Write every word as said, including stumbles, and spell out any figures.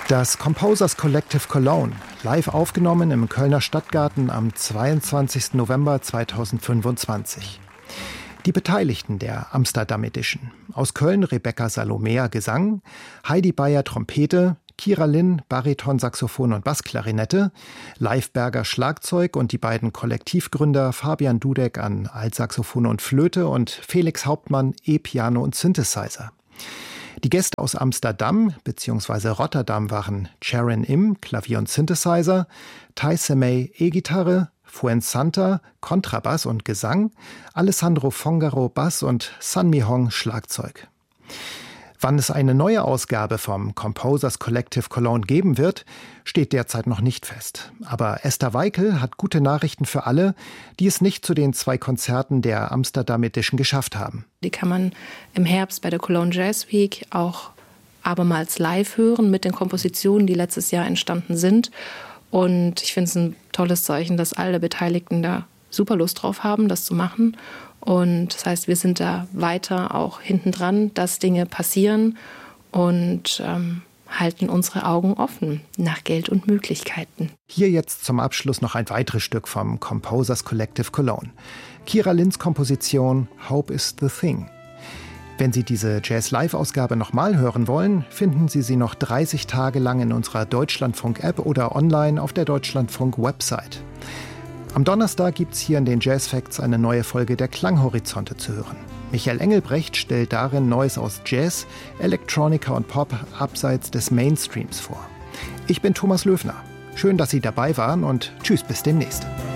Das Composers Collective Cologne, live aufgenommen im Kölner Stadtgarten am zweiundzwanzigsten November zweitausendfünfundzwanzig. Die Beteiligten der Amsterdam Edition: aus Köln Rebecca Salomea Gesang, Heidi Bayer Trompete, Kira Lin Bariton, Saxophon und Bassklarinette, Leif Berger Schlagzeug und die beiden Kollektivgründer Fabian Dudek an Altsaxophon und Flöte und Felix Hauptmann E-Piano und Synthesizer. Die Gäste aus Amsterdam bzw. Rotterdam waren Sharon Im, Klavier und Synthesizer, Tai Semei, E-Gitarre, Fuen Santa, Kontrabass und Gesang, Alessandro Fongaro, Bass und San Mi Hong, Schlagzeug. Wann es eine neue Ausgabe vom Composers Collective Cologne geben wird, steht derzeit noch nicht fest. Aber Esther Weikel hat gute Nachrichten für alle, die es nicht zu den zwei Konzerten der Amsterdam Edition geschafft haben. Die kann man im Herbst bei der Cologne Jazz Week auch abermals live hören mit den Kompositionen, die letztes Jahr entstanden sind. Und ich finde es ein tolles Zeichen, dass alle Beteiligten da super Lust drauf haben, das zu machen. Und das heißt, wir sind da weiter auch hinten dran, dass Dinge passieren und ähm, halten unsere Augen offen nach Geld und Möglichkeiten. Hier jetzt zum Abschluss noch ein weiteres Stück vom Composers Collective Cologne. Kira Lins Komposition Hope is the Thing. Wenn Sie diese Jazz-Live-Ausgabe nochmal hören wollen, finden Sie sie noch dreißig Tage lang in unserer Deutschlandfunk-App oder online auf der Deutschlandfunk-Website. Am Donnerstag gibt's hier in den Jazz Facts eine neue Folge der Klanghorizonte zu hören. Michael Engelbrecht stellt darin Neues aus Jazz, Electronica und Pop abseits des Mainstreams vor. Ich bin Thomas Löfner. Schön, dass Sie dabei waren und tschüss, bis demnächst.